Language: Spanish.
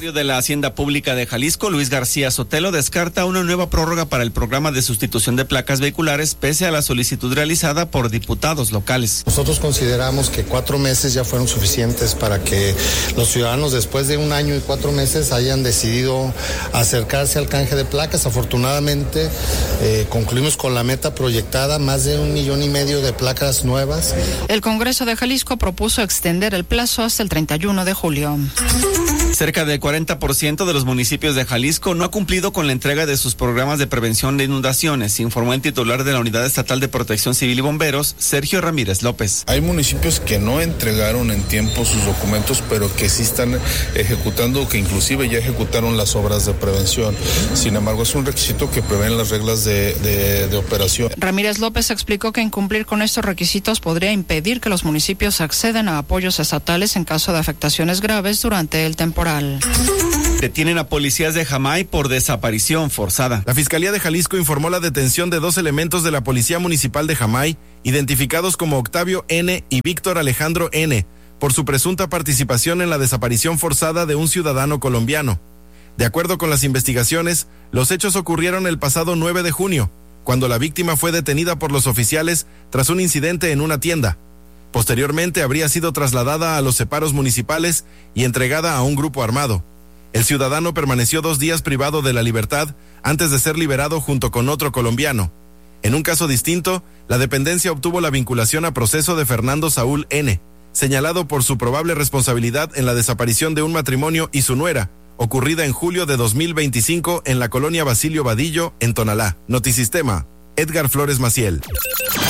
secretario de la Hacienda Pública de Jalisco, Luis García Sotelo, descarta una nueva prórroga para el programa de sustitución de placas vehiculares pese a la solicitud realizada por diputados locales. Nosotros consideramos que 4 meses ya fueron suficientes para que los ciudadanos después de 1 año y 4 meses hayan decidido acercarse al canje de placas. Afortunadamente concluimos con la meta proyectada, más de 1,5 millones de placas nuevas. El Congreso de Jalisco propuso extender el plazo hasta el 31 de julio. Cerca del 40% de los municipios de Jalisco no ha cumplido con la entrega de sus programas de prevención de inundaciones, informó el titular de la Unidad Estatal de Protección Civil y Bomberos, Sergio Ramírez López. Hay municipios que no entregaron en tiempo sus documentos, pero que sí están ejecutando, que inclusive ya ejecutaron las obras de prevención. Sin embargo, es un requisito que prevén las reglas de operación. Ramírez López explicó que incumplir con estos requisitos podría impedir que los municipios accedan a apoyos estatales en caso de afectaciones graves durante el temporal. Detienen a policías de Jamay por desaparición forzada. La Fiscalía de Jalisco informó la detención de 2 elementos de la Policía Municipal de Jamay, identificados como Octavio N. y Víctor Alejandro N., por su presunta participación en la desaparición forzada de un ciudadano colombiano. De acuerdo con las investigaciones, los hechos ocurrieron el pasado 9 de junio, cuando la víctima fue detenida por los oficiales tras un incidente en una tienda. Posteriormente habría sido trasladada a los separos municipales y entregada a un grupo armado. El ciudadano permaneció 2 días privado de la libertad antes de ser liberado junto con otro colombiano. En un caso distinto, la dependencia obtuvo la vinculación a proceso de Fernando Saúl N., señalado por su probable responsabilidad en la desaparición de un matrimonio y su nuera, ocurrida en julio de 2025 en la colonia Basilio Vadillo, en Tonalá. Notisistema, Edgar Flores Maciel.